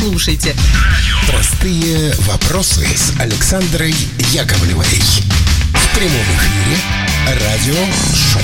слушайте. Простые вопросы с Александрой Яковлевой. В прямом эфире радио «Шок».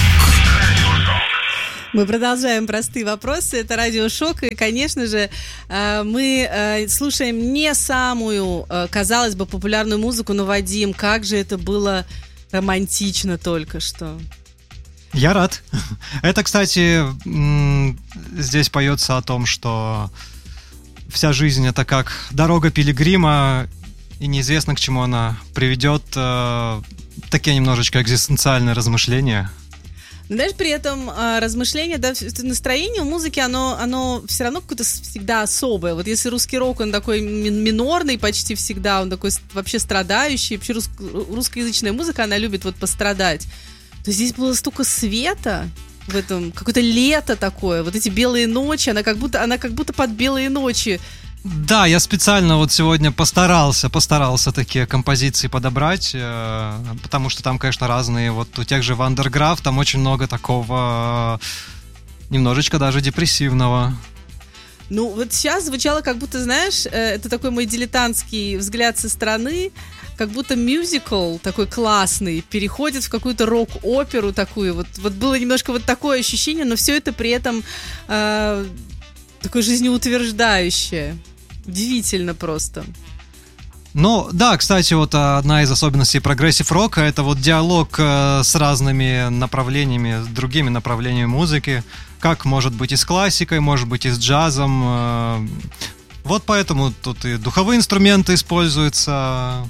Мы продолжаем «Простые вопросы». Это радио «Шок». И, конечно же, мы слушаем не самую, казалось бы, популярную музыку, но, Вадим, как же это было романтично только что. Я рад. Это, кстати, здесь поется о том, что вся жизнь — это как дорога пилигрима, и неизвестно, к чему она приведет. Такие немножечко экзистенциальные размышления. Но даже при этом размышления, да, настроение у музыки, оно все равно какое-то всегда особое. Вот если русский рок, он такой минорный почти всегда, он такой вообще страдающий. Вообще русскоязычная музыка, она любит вот пострадать. То здесь было столько света в этом, какое-то лето такое, вот эти белые ночи, она как будто под белые ночи. Да, я специально вот сегодня постарался такие композиции подобрать, потому что там, конечно, разные. Вот у тех же Вандерграф там очень много такого немножечко даже депрессивного. Ну, вот сейчас звучало, как будто, знаешь, это такой мой дилетантский взгляд со стороны, как будто мюзикл такой классный переходит в какую-то рок-оперу такую. Вот было немножко вот такое ощущение, но все это при этом такое жизнеутверждающее. Удивительно просто. Ну, да, кстати, вот одна из особенностей прогрессив-рока — это вот диалог с разными направлениями, с другими направлениями музыки, как может быть и с классикой, может быть и с джазом. Вот поэтому тут и духовые инструменты используются.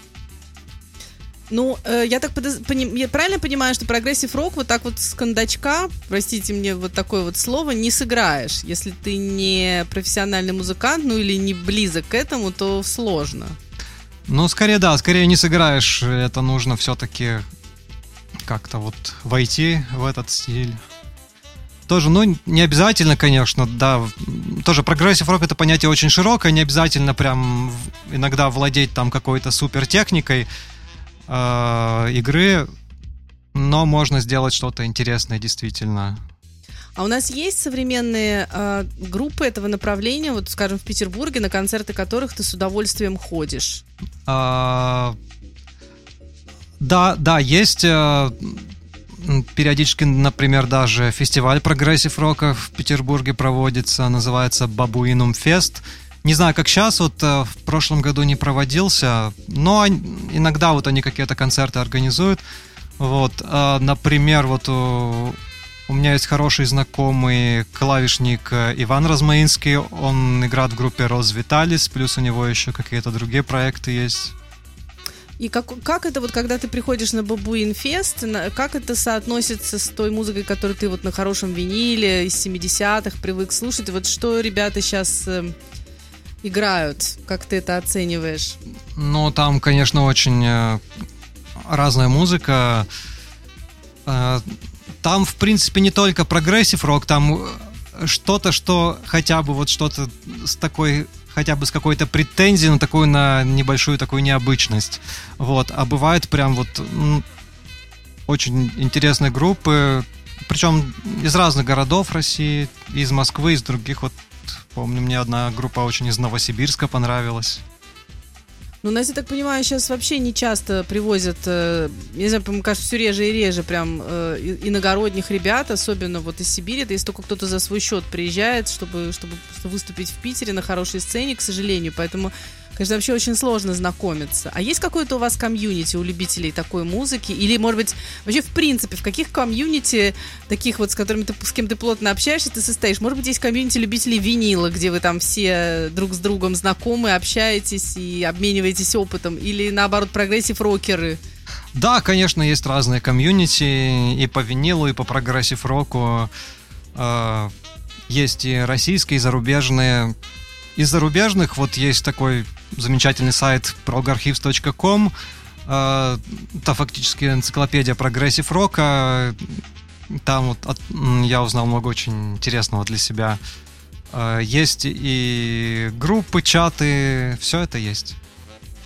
Ну, я правильно понимаю, что прогрессив-рок вот так вот с кондачка, простите мне вот такое вот слово, не сыграешь. Если ты не профессиональный музыкант, ну или не близок к этому, то сложно. Ну, скорее не сыграешь. Это нужно все-таки как-то вот войти в этот стиль. Тоже, ну, не обязательно, конечно, да. Тоже прогрессив-рок — это понятие очень широкое, не обязательно прям иногда владеть там какой-то супертехникой игры, но можно сделать что-то интересное действительно. А у нас есть современные группы этого направления, вот, скажем, в Петербурге, на концерты которых ты с удовольствием ходишь? Да, есть. Периодически, например, даже фестиваль прогрессив-рока в Петербурге проводится, называется Бабуинум Фест. Не знаю, как сейчас, вот в прошлом году не проводился, но иногда вот они какие-то концерты организуют. Вот, например, вот у меня есть хороший знакомый клавишник Иван Розмаинский, он играет в группе Роз Виталис, плюс у него еще какие-то другие проекты есть. И как это вот, когда ты приходишь на Бабуин Фест, как это соотносится с той музыкой, которую ты вот на хорошем виниле из 70-х привык слушать? Вот что ребята сейчас играют? Как ты это оцениваешь? Ну, там, конечно, очень разная музыка. Там, в принципе, не только прогрессив-рок, там что-то, что хотя бы вот что-то с такой, хотя бы с какой-то претензией на такую, на небольшую такую необычность. Вот. А бывают прям вот очень интересные группы, причем из разных городов России, из Москвы, из других вот. Помню, мне одна группа очень из Новосибирска понравилась. Ну, нас, я так понимаю, сейчас вообще не часто привозят, не знаю, мне кажется, все реже и реже прям иногородних ребят, особенно вот из Сибири. Это если только кто-то за свой счет приезжает, чтобы выступить в Питере на хорошей сцене, к сожалению. Поэтому, конечно, вообще очень сложно знакомиться. А есть какое-то у вас комьюнити у любителей такой музыки? Или, может быть, вообще в принципе, в каких комьюнити, таких вот, с кем ты плотно общаешься, ты состоишь? Может быть, есть комьюнити любителей винила, где вы там все друг с другом знакомы, общаетесь и обмениваетесь опытом? Или, наоборот, прогрессив-рокеры? Да, конечно, есть разные комьюнити и по винилу, и по прогрессив-року. Есть и российские, и зарубежные. Из зарубежных вот есть такой замечательный сайт progarchives.com. Это фактически энциклопедия прогрессив-рока. Там вот я узнал много очень интересного для себя. Есть и группы, чаты, все это есть.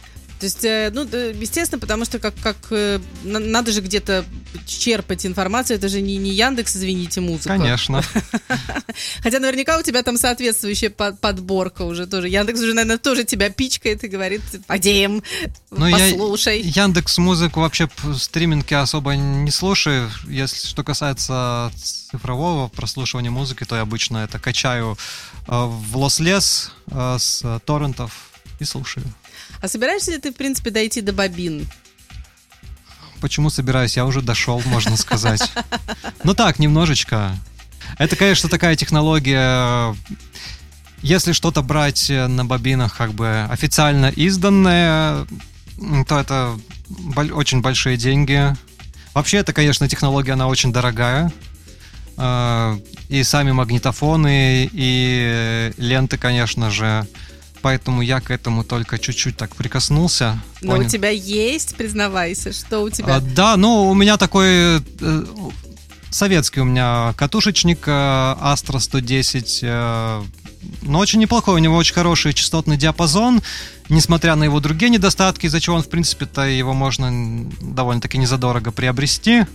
То есть, естественно, потому что надо же где-то черпать информацию, это же не Яндекс, извините, музыка. Конечно. Хотя наверняка у тебя там соответствующая подборка уже тоже. Яндекс уже, наверное, тоже тебя пичкает и говорит: «Подеем, послушай». Яндекс.Музыку вообще в стриминге особо не слушаю. Если что касается цифрового прослушивания музыки, то я обычно это качаю в лосслес с торрентов и слушаю. А собираешься ли ты, в принципе, дойти до бобин? Почему собираюсь? Я уже дошел, можно сказать. Ну так, немножечко. Это, конечно, такая технология. Если что-то брать на бобинах как бы официально изданное, то это очень большие деньги. Вообще, это, конечно, технология, она очень дорогая. И сами магнитофоны, и ленты, конечно же. Поэтому я к этому только чуть-чуть так прикоснулся. Но у тебя есть, признавайся, что у тебя? Да, у меня такой советский у меня катушечник Astra 110. Но очень неплохой, у него очень хороший частотный диапазон, несмотря на его другие недостатки, из-за чего он, в принципе-то, его можно довольно-таки незадорого приобрести.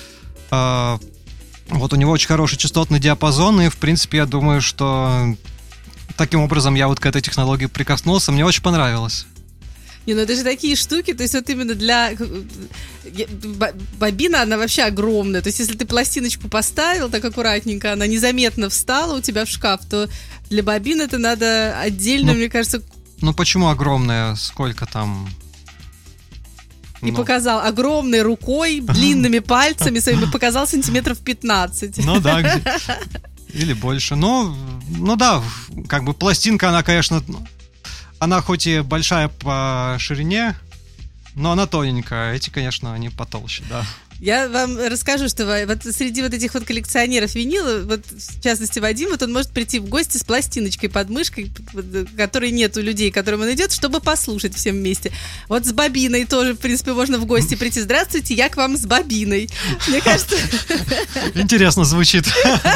Вот у него очень хороший частотный диапазон, и, в принципе, я думаю, что таким образом я вот к этой технологии прикоснулся, мне очень понравилось. Это же такие штуки, то есть вот именно для... Бобина, она вообще огромная, то есть если ты пластиночку поставил так аккуратненько, она незаметно встала у тебя в шкаф, то для бобин это надо отдельно, мне кажется... Почему огромная? Сколько там... И показал огромной рукой, длинными пальцами своими, показал сантиметров 15. Да, или больше. Да, как бы пластинка, она, конечно, она хоть и большая по ширине, но она тоненькая. Эти, конечно, они потолще, да. Я вам расскажу, что вот среди вот этих вот коллекционеров винила, вот в частности Вадим, вот он может прийти в гости с пластиночкой под мышкой, которой нет у людей, к которым он идет, чтобы послушать всем вместе. Вот с бобиной тоже, в принципе, можно в гости прийти. Здравствуйте, я к вам с бобиной. Мне кажется... Интересно звучит.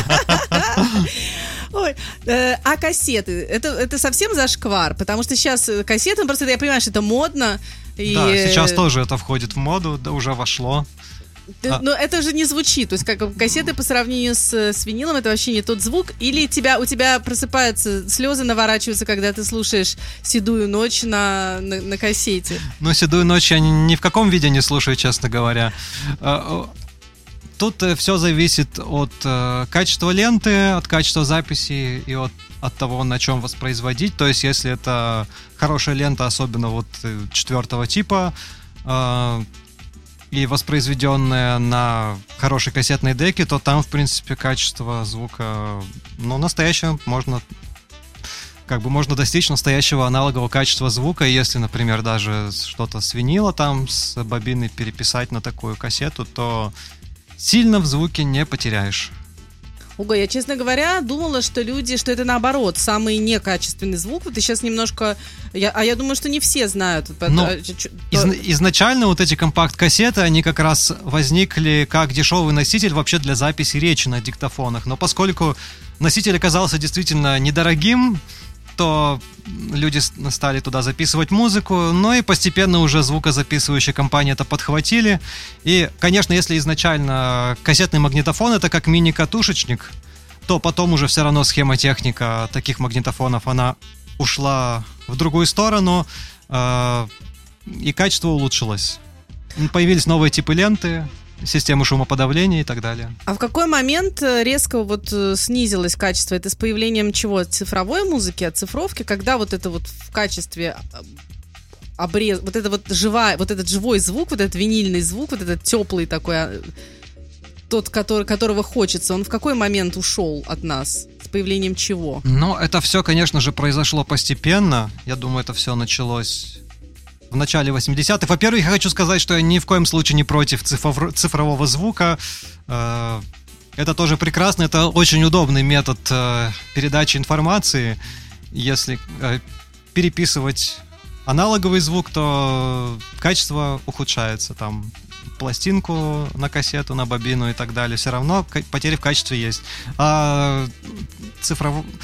Ой, а кассеты? Это совсем зашквар, потому что сейчас кассеты, просто я понимаю, что это модно. Да, сейчас тоже это входит в моду, да, уже вошло. Но это же не звучит, то есть как кассеты по сравнению с винилом, это вообще не тот звук. Или у тебя просыпаются слезы, наворачиваются, когда ты слушаешь «Седую ночь» на кассете? «Седую ночь» я ни в каком виде не слушаю, честно говоря. Тут все зависит от качества ленты, от качества записи и от того, на чем воспроизводить. То есть, если это хорошая лента, особенно вот 4-го типа, и воспроизведенная на хорошей кассетной деке, то там, в принципе, качество звука, настоящее, можно достичь настоящего аналогового качества звука. И если, например, даже что-то с винила там, с бобины переписать на такую кассету, то сильно в звуке не потеряешь. Ого, я, честно говоря, думала, что это наоборот, самый некачественный звук. Вот и сейчас немножко... Я думаю, что не все знают. Изначально вот эти компакт-кассеты, они как раз возникли как дешевый носитель вообще для записи речи на диктофонах. Но поскольку носитель оказался действительно недорогим, то люди стали туда записывать музыку, и постепенно уже звукозаписывающие компании это подхватили. И, конечно, если изначально кассетный магнитофон это как мини-катушечник, то потом уже все равно схемотехника таких магнитофонов, она ушла в другую сторону, и качество улучшилось. Появились новые типы ленты, системы шумоподавления и так далее. А в какой момент резко снизилось качество? Это с появлением чего? Цифровой музыки, оцифровки? Когда вот это вот в качестве вот это вот вот этот живой звук, вот этот винильный звук, вот этот теплый такой, тот, которого хочется, он в какой момент ушел от нас? С появлением чего? Это все, конечно же, произошло постепенно. Я думаю, это все началось в начале 80-х. Во-первых, я хочу сказать, что я ни в коем случае не против цифрового звука. Это тоже прекрасно. Это очень удобный метод передачи информации. Если переписывать аналоговый звук, то качество ухудшается. Там пластинку на кассету, на бобину и так далее. Все равно потери в качестве есть. А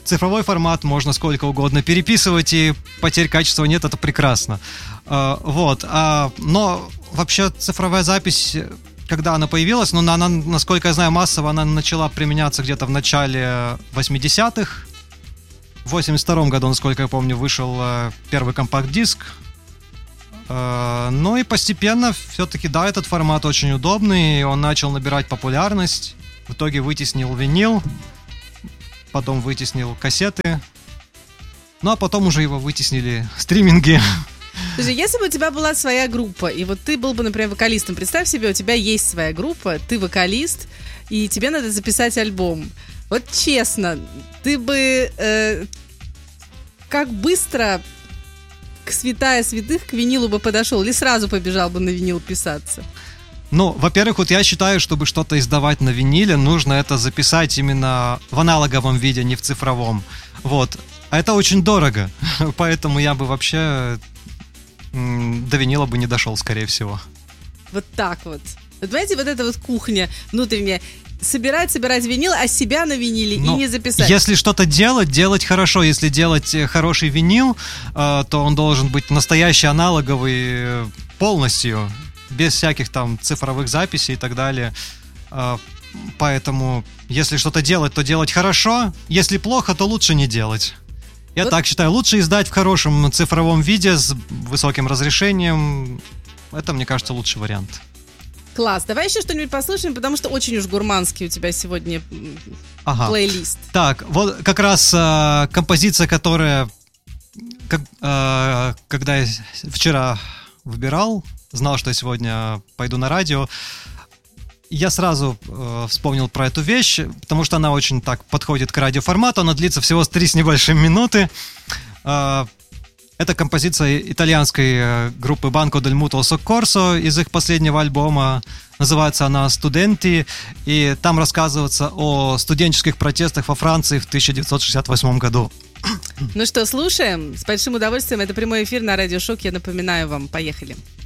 цифровой формат можно сколько угодно переписывать, и потерь качества нет, это прекрасно. Вот. Но вообще цифровая запись, когда она появилась, но она, насколько я знаю, массово она начала применяться где-то в начале 80-х. В 82 году, насколько я помню, вышел первый компакт-диск. Ну и постепенно все-таки, да, этот формат очень удобный, он начал набирать популярность, в итоге вытеснил винил, потом вытеснил кассеты, ну а потом уже его вытеснили стриминги. Слушай, если бы у тебя была своя группа, и вот ты был бы, например, вокалистом, представь себе, у тебя есть своя группа, ты вокалист, и тебе надо записать альбом. Вот честно, ты бы как быстро к святая святых, к винилу бы подошел, или сразу побежал бы на винил писаться? Ну, во-первых, вот я считаю, чтобы что-то издавать на виниле, нужно это записать именно в аналоговом виде, не в цифровом. Вот. А это очень дорого, поэтому я бы вообще до винила бы не дошел, скорее всего. Вот так вот. Вот понимаете, вот эта вот кухня внутренняя. Собирать винил, а себя на виниле и не записать. Если что-то делать хорошо. Если делать хороший винил, то он должен быть настоящий, аналоговый полностью, без всяких там цифровых записей и так далее. Поэтому, если что-то делать, то делать хорошо. Если плохо, то лучше не делать. Я вот так считаю. Лучше издать в хорошем цифровом виде с высоким разрешением. Это, мне кажется, лучший вариант. Класс. Давай еще что-нибудь послушаем, потому что очень уж гурманский у тебя сегодня плейлист. Так, вот как раз композиция, которая, когда я вчера выбирал, знал, что я сегодня пойду на радио, я сразу вспомнил про эту вещь, потому что она очень так подходит к радиоформату, она длится всего 3 с небольшим минуты. Это композиция итальянской группы Banco del Mutuo Soccorso из их последнего альбома. Называется она «Студенти», и там рассказывается о студенческих протестах во Франции в 1968 году. Ну что, слушаем. С большим удовольствием. Это прямой эфир на Радио Шок. Я напоминаю вам. Поехали.